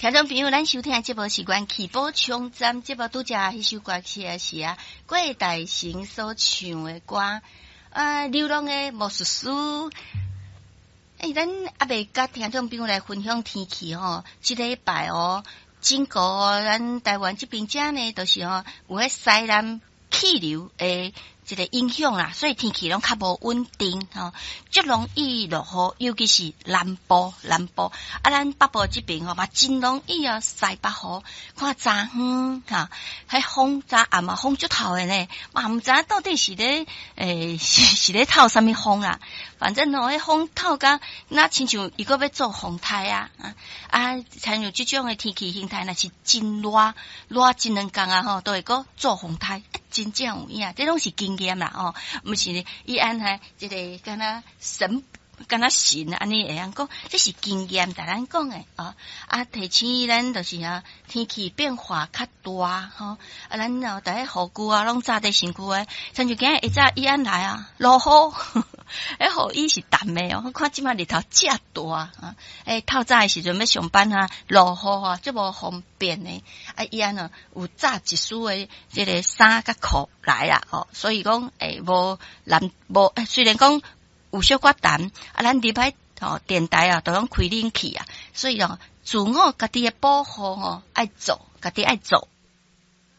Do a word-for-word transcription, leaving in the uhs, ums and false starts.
听众朋友，咱收听的节目是关气宝冲站节目，拄则迄首歌曲的是啊，郭大成所唱的歌啊，流浪的魔术师。诶，咱阿未甲听众朋友来分享天气吼，即礼拜哦，整个哦，咱台湾这边遮呢，都是哦有迄西南气流诶。一个影响啦，所以天气拢较无稳定吼，最容易落雨，尤其是南部南部啊，咱北部这边吼嘛，真容易啊西北雨，看昨昏哈，迄风昨暗啊风足透诶呢，嘛毋知到底是咧诶、欸、是是咧透啥物风啦，反正吼迄风透甲那亲像伊个要做风台啊啊啊，参像即种诶天气形态，若是真热热真两工啊吼，都会个做风台。真正有影，这拢是经验啦哦，毋是伊安尼一个敢若神，敢若神安尼会样讲，这是经验，甲咱讲诶哦。啊，提醒咱就是啊，天气变化较大吼、哦，啊，咱哦，逐个护具啊，拢扎伫身躯诶，像就今日一早伊安来啊，落雨，迄雨衣是淡诶哦，看即摆日头遮大啊，诶，透早诶时阵要上班啊，落雨啊，即无方便诶，啊，伊安哦有扎一束诶，即个衫甲裤来啦，哦，所以讲诶，无难无，虽然讲有小可淡，啊，咱入摆哦电台啊，都拢开冷气啊，所以哦，自我家己诶保护吼爱做，家己爱做。